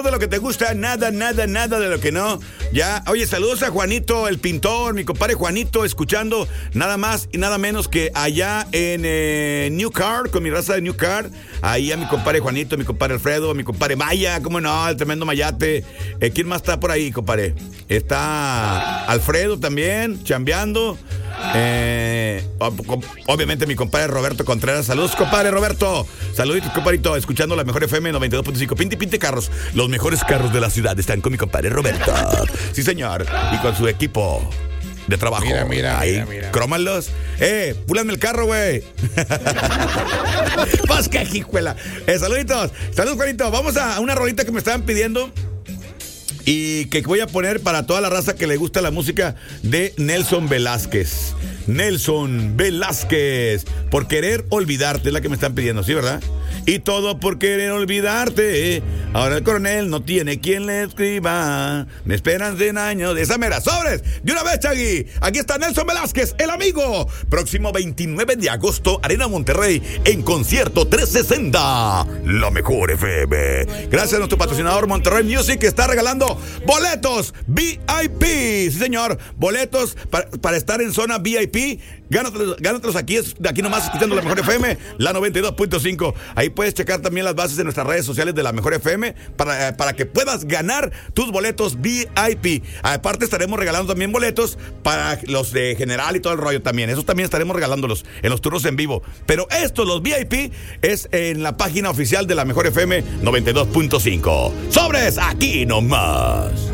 de lo que te gusta, nada de lo que no. Ya, oye, saludos a Juanito, el pintor, mi compadre Juanito, escuchando nada más y nada menos que allá en New Car, con mi raza de New Car. Ahí a mi compadre Juanito, mi compadre Alfredo, mi compadre Maya, cómo no, el tremendo Mayate. ¿Quién más está por ahí, compadre? Está Alfredo también, chambeando. Obviamente mi compadre Roberto Contreras. Saludos, compadre Roberto. Saluditos, compadrito, escuchando la mejor FM 92.5. Pinte carros. Los mejores carros de la ciudad están con mi compadre Roberto. Sí, señor. Y con su equipo de trabajo. Mira. Crómalos. Púlame el carro, güey. Pues qué hijuela. Saluditos. Saludos, Juanito. Vamos a una rolita que me estaban pidiendo y que voy a poner para toda la raza que le gusta la música de Nelson Velázquez. Nelson Velázquez, Por querer olvidarte, es la que me están pidiendo, ¿sí, verdad? Y todo por querer olvidarte. Ahora el coronel no tiene quien le escriba. Me esperan 100 años de esa mera. ¡Sobres! De una vez, Chagui. Aquí está Nelson Velázquez, el amigo. Próximo 29 de agosto, Arena Monterrey, en concierto 360. La mejor FM. Gracias a nuestro patrocinador Monterrey Music, que está regalando boletos VIP. Sí, señor. Boletos para estar en zona VIP. Gánatelos aquí nomás escuchando la mejor FM, la 92.5. Ahí puedes checar también las bases de nuestras redes sociales de la mejor FM para que puedas ganar tus boletos VIP. Aparte estaremos regalando también boletos para los de general y todo el rollo también. Esos también estaremos regalándolos en los turnos en vivo. Pero estos, los VIP, es en la página oficial de la mejor FM 92.5. ¡Sobres! Aquí nomás.